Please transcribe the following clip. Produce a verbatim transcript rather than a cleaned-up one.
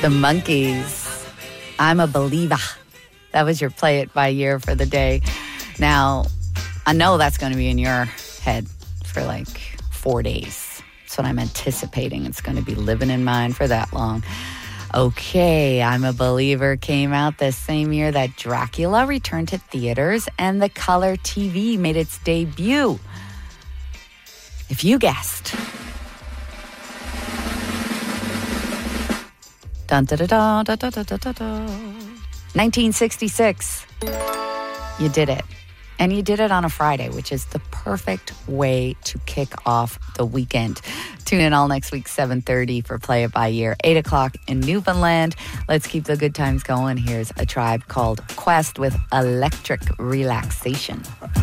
The Monkees, I'm a Believer. That was your play it by year for the day. Now, I know that's going to be in your head for like four days. That's what I'm anticipating. It's going to be living in mine for that long. Okay, I'm a Believer came out the same year that Dracula returned to theaters and the color T V made its debut. If you guessed. Dun, da, da, da, da, da, da, da, da. nineteen sixty-six. You did it. And you did it on a Friday, which is the perfect way to kick off the weekend. Tune in all next week, seven thirty for Play It By Year, eight o'clock in Newfoundland. Let's keep the good times going. Here's A Tribe Called Quest with Electric Relaxation.